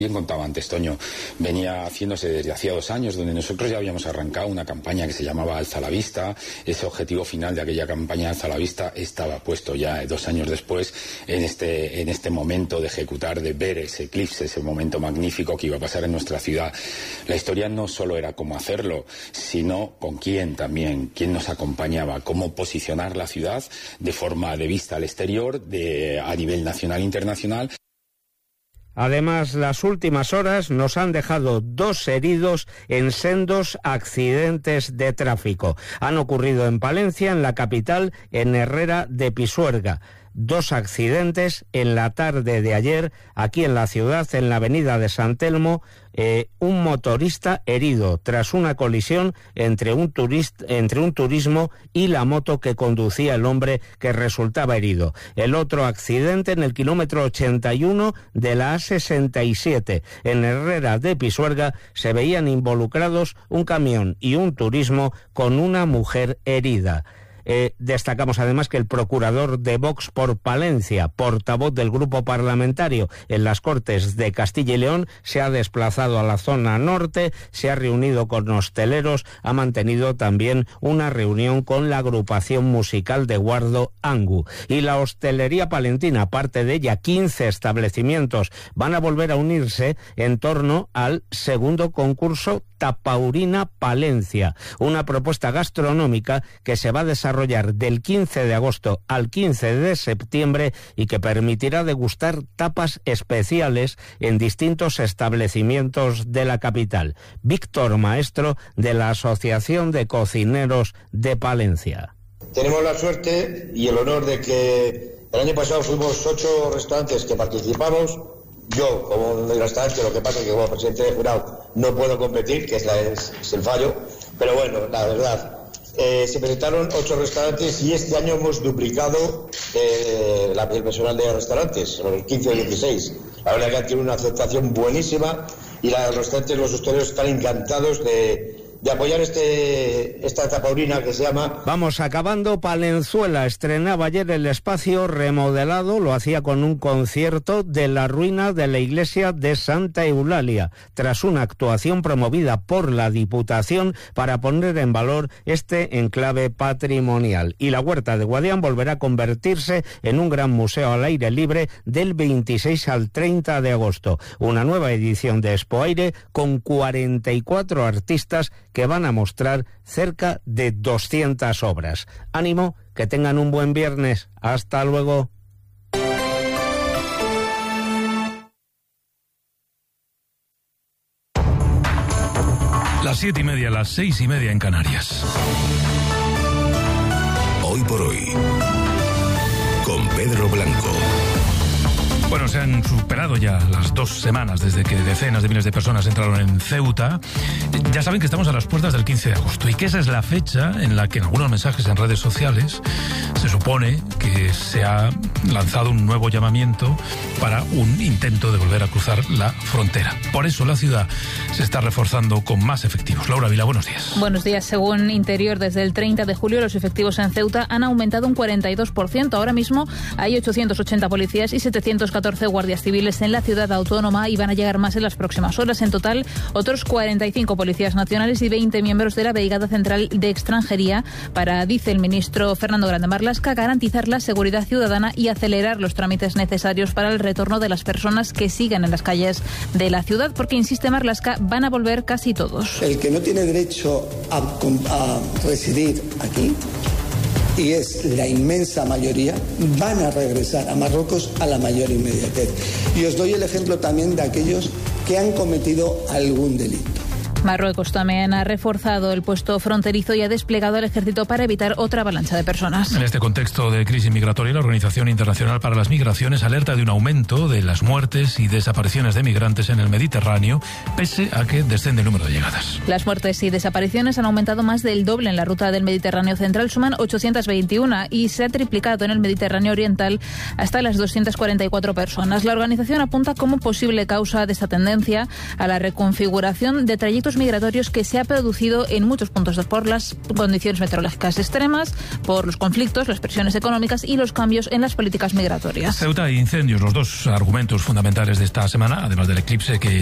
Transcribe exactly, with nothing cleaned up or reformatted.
Bien contaba antes Toño, venía haciéndose desde hacía dos años, donde nosotros ya habíamos arrancado una campaña que se llamaba Alza la Vista. Ese objetivo final de aquella campaña Alza la Vista estaba puesto ya dos años después en este, en este momento de ejecutar, de ver ese eclipse, ese momento magnífico que iba a pasar en nuestra ciudad. La historia no solo era cómo hacerlo, sino con quién también, quién nos acompañaba, cómo posicionar la ciudad de forma de vista al exterior, de, a nivel nacional e internacional. Además, las últimas horas nos han dejado dos heridos en sendos accidentes de tráfico. Han ocurrido en Palencia, en la capital, en Herrera de Pisuerga. Dos accidentes en la tarde de ayer, aquí en la ciudad, en la avenida de San Telmo, eh, un motorista herido tras una colisión entre un, turista, entre un turismo y la moto que conducía el hombre que resultaba herido. El otro accidente en el kilómetro ochenta y uno de la A sesenta y siete, en Herrera de Pisuerga, se veían involucrados un camión y un turismo con una mujer herida. Eh, destacamos además que el procurador de Vox por Palencia, portavoz del grupo parlamentario en las Cortes de Castilla y León, se ha desplazado a la zona norte, se ha reunido con hosteleros, ha mantenido también una reunión con la agrupación musical de Guardo Angu. Y la hostelería palentina, parte de ella, quince establecimientos, van a volver a unirse en torno al segundo concurso Tapaurina Palencia, una propuesta gastronómica que se va a desarrollar del quince de agosto al quince de septiembre y que permitirá degustar tapas especiales en distintos establecimientos de la capital. Víctor Maestro, de la Asociación de Cocineros de Palencia. Tenemos la suerte y el honor de que el año pasado fuimos ocho restaurantes que participamos. Yo, como del restaurante, lo que pasa es que como presidente de jurado no puedo competir, que es, la, es, es el fallo, pero bueno, la verdad, eh, se presentaron ocho restaurantes y este año hemos duplicado eh, la, el personal de restaurantes, los quince o dieciséis. La verdad que han tenido una aceptación buenísima y la, los restaurantes, los hosteleros están encantados de... de apoyar este esta tapaurina que se llama... Vamos acabando. Palenzuela estrenaba ayer el espacio remodelado, lo hacía con un concierto de la ruina de la iglesia de Santa Eulalia, tras una actuación promovida por la Diputación para poner en valor este enclave patrimonial. Y la Huerta de Guadián volverá a convertirse en un gran museo al aire libre del veintiséis al treinta de agosto. Una nueva edición de Expoaire con cuarenta y cuatro artistas que van a mostrar cerca de doscientas obras. Ánimo, que tengan un buen viernes. Hasta luego. Las siete y media, las seis y media en Canarias. Hoy por hoy, con Pedro Blanco. Bueno, se han superado ya las dos semanas desde que decenas de miles de personas entraron en Ceuta. Ya saben que estamos a las puertas del quince de agosto y que esa es la fecha en la que en algunos mensajes en redes sociales se supone que se ha lanzado un nuevo llamamiento para un intento de volver a cruzar la frontera. Por eso la ciudad se está reforzando con más efectivos. Laura Vila, buenos días. Buenos días. Según Interior, desde el treinta de julio los efectivos en Ceuta han aumentado un cuarenta y dos por ciento. Ahora mismo hay ochocientos ochenta policías y setecientos catorce guardias civiles en la ciudad autónoma y van a llegar más en las próximas horas. En total, otros cuarenta y cinco policías nacionales y veinte miembros de la Brigada Central de Extranjería para, dice el ministro Fernando Grande Marlaska, garantizar la seguridad ciudadana y acelerar los trámites necesarios para el retorno de las personas que sigan en las calles de la ciudad, porque, insiste Marlaska, van a volver casi todos. El que no tiene derecho a, a residir aquí, y es la inmensa mayoría, van a regresar a Marruecos a la mayor inmediatez. Y os doy el ejemplo también de aquellos que han cometido algún delito. Marruecos también ha reforzado el puesto fronterizo y ha desplegado el ejército para evitar otra avalancha de personas. En este contexto de crisis migratoria, la Organización Internacional para las Migraciones alerta de un aumento de las muertes y desapariciones de migrantes en el Mediterráneo, pese a que desciende el número de llegadas. Las muertes y desapariciones han aumentado más del doble en la ruta del Mediterráneo central, suman ochocientas veintiuno y se ha triplicado en el Mediterráneo oriental hasta las doscientas cuarenta y cuatro personas. La organización apunta como posible causa de esta tendencia a la reconfiguración de trayectos flujos migratorios que se ha producido en muchos puntos por las condiciones meteorológicas extremas, por los conflictos, las presiones económicas y los cambios en las políticas migratorias. Ceuta e incendios, los dos argumentos fundamentales de esta semana, además del eclipse que